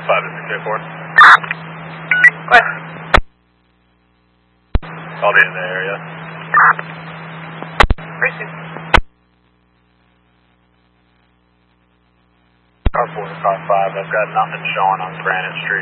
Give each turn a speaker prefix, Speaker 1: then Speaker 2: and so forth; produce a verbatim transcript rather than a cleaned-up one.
Speaker 1: five to six eight four.
Speaker 2: What?
Speaker 1: I'll be in the area.
Speaker 2: Racing.
Speaker 1: Car four, car five, I've got nothing showing on Granite Street.